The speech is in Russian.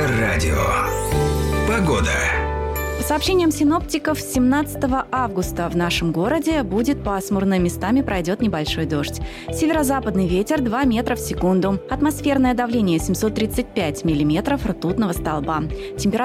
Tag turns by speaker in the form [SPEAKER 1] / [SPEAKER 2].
[SPEAKER 1] Радио. Погода.
[SPEAKER 2] По сообщениям синоптиков, 17 августа в нашем городе будет пасмурно, местами пройдет небольшой дождь. Северо-западный ветер 2 метра в секунду. Атмосферное давление 735 миллиметров ртутного столба. Температура